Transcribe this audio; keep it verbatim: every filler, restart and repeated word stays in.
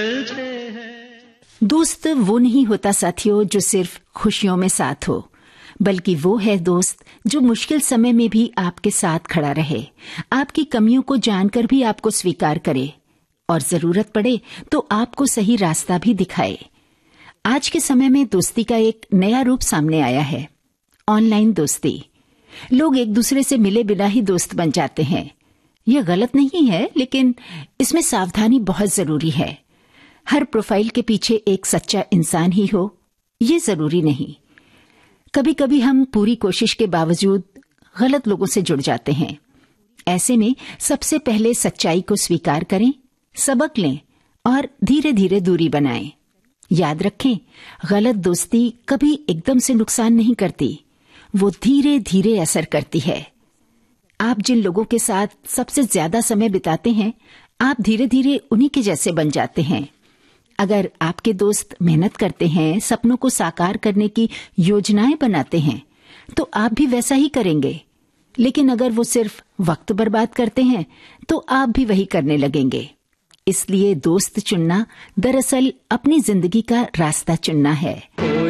दोस्त वो नहीं होता साथियों जो सिर्फ खुशियों में साथ हो, बल्कि वो है दोस्त जो मुश्किल समय में भी आपके साथ खड़ा रहे, आपकी कमियों को जानकर भी आपको स्वीकार करे और जरूरत पड़े तो आपको सही रास्ता भी दिखाए। आज के समय में दोस्ती का एक नया रूप सामने आया है, ऑनलाइन दोस्ती। लोग एक दूसरे से मिले बिना ही दोस्त बन जाते हैं। यह गलत नहीं है, लेकिन इसमें सावधानी बहुत जरूरी है। हर प्रोफाइल के पीछे एक सच्चा इंसान ही हो, ये जरूरी नहीं। कभी कभी हम पूरी कोशिश के बावजूद गलत लोगों से जुड़ जाते हैं। ऐसे में सबसे पहले सच्चाई को स्वीकार करें, सबक लें और धीरे धीरे दूरी बनाएं। याद रखें, गलत दोस्ती कभी एकदम से नुकसान नहीं करती, वो धीरे धीरे असर करती है। आप जिन लोगों के साथ सबसे ज्यादा समय बिताते हैं, आप धीरे धीरे उन्हीं के जैसे बन जाते हैं। अगर आपके दोस्त मेहनत करते हैं, सपनों को साकार करने की योजनाएं बनाते हैं, तो आप भी वैसा ही करेंगे। लेकिन अगर वो सिर्फ वक्त बर्बाद करते हैं, तो आप भी वही करने लगेंगे। इसलिए दोस्त चुनना दरअसल अपनी जिंदगी का रास्ता चुनना है।